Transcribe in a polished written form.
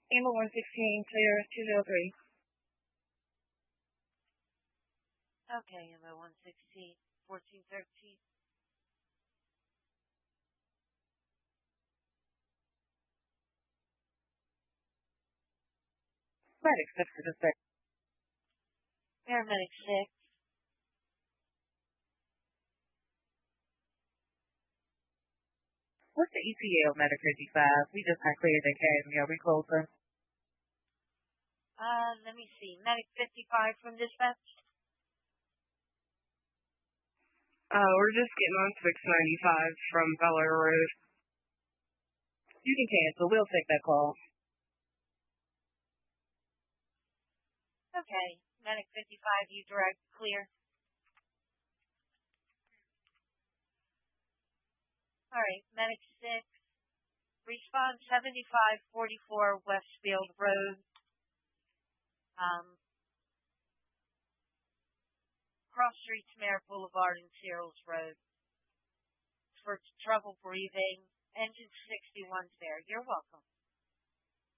Amo 116, clear 203. Okay, Amo 116, 1413. Medic 6 to the 6. Paramedic 6. What's the ETA of Medic 55? We just got cleared the academy. Are we closer? Let me see. Medic 55 from dispatch. We're just getting on 695 from Bel Air Road. You can cancel. We'll take that call. Okay. Medic 55, you direct, clear. All right. Medic 6. Respond 7544 Westfield Road. Cross Streets, Mare Boulevard, and Searles Road. For trouble breathing. Engine 61's there. You're welcome.